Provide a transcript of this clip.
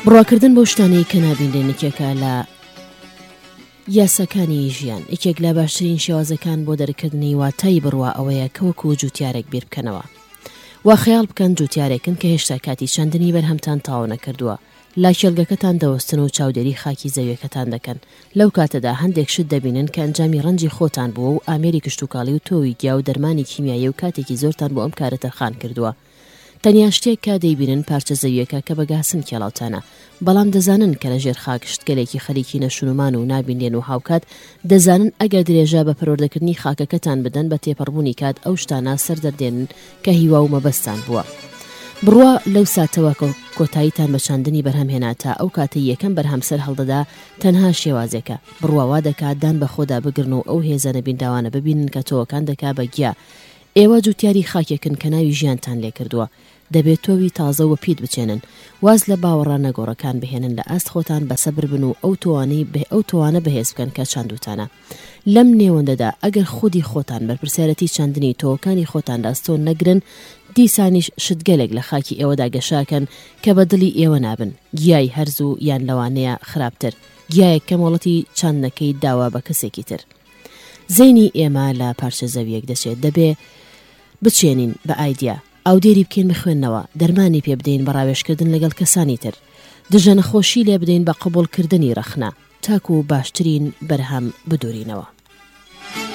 بڕواکردن بۆ شتانەی کە نابینرێنێکێکە لە یاساکانی ژیان. یەکێک لە باشترین شێوازەکان بۆ دەرکردنی واتای بڕوا ئەوەیە کە وەکو جوتیارێک بیر بکەنەوە. وا خەیاڵ بکەن جوتیارێکن کە هێشتا کاتی چەندنی بەرهەمتان تاو نەکردووە. لاکێڵگەکەتان دەوەستن و چاودێری خاکی زەویەکەتان دەکەن. لەو کاتەدا هەندێک شت دەبینن کە ئەنجامی ڕەنجی خۆتان بووە و ئامێری کشتوکاڵی و تۆوی گیا و دەرمانی کیمیایی و کاتێکی زۆرتان بۆ ئەم کارە تەرخان کردووە. تەنیا شتێک کە دەیبینن پارچە زەویەکە کە بەگاسن کێڵاوتانە، بەڵام دەزانن کە لە ژێر خاک شتگەلێکی خەریکی نەشونمان و نابینێن و هاوکات دەزانن ئەگەر درێژە بە پەروەردەکردنی خاکەکەتان بدەن بە تێپەڕبوونی کات ئەو شتانە سەردەردێنن کە هیوا و مەبەستان بووە. بڕوا لەو ساتەوە کۆتاییتان بە چاندنی بەرهەمهێناتە ئەو کاتەی یەکەم بەرهەمسەر هەڵدەدا تەنها شێوازێکە. بڕواوا دەکات دان بە خۆدا بگرن و ئەو هێزە نەبینداوانە ببینن کە تۆوەکان دەکا بە گیا. ئێوە جوتیاری خاکێکن کە ناوی ژیانتان لێ کردووە. دەبێت تۆوی تازە و پید بچێنن، واز لە باوەڕە نەگۆڕەکان بهێنن لە ئاست خۆتان بەسەبر بن و ئەو توانە بەهێز بکەن کە چاندوتانە. لەم نێوەندەدا ئەگەر خودی خۆتان بەرپرسیارەتی چاندنی تۆوەکانی خۆتان داستۆ نەگرن، دیسانیش شتگەلێک لە خاکی ئێوەدا گەشاکەن کە بە دڵی ئێوە نابن. گیای هەرز و یان لەوانەیە خراپتر، گیایەک کە مۆڵەتی چاندنەکەی داوا بە کەسێکی تر. زەینی ئێمە لە پارچە زەویەک دەچێت، دەبێ بچێنین بە ئایدیا، ئەو دێری بکەین بخوێننەوە، دەرمانی پێ بدەین بە ڕاوێژکردن لەگەڵ کەسانی تر، دژە نەخۆشی لێ بدەین بە قبوڵکردنی ڕەخنە، تاکو و باشترین بەرهەم بدۆرینەوە.